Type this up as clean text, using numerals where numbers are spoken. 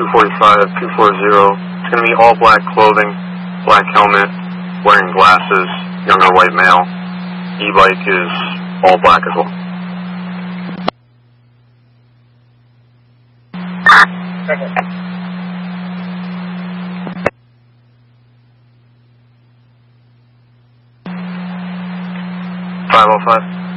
245, 240. It's going to be all black clothing, black helmet, wearing glasses, younger white male. E-bike is all black as well. Okay. 505.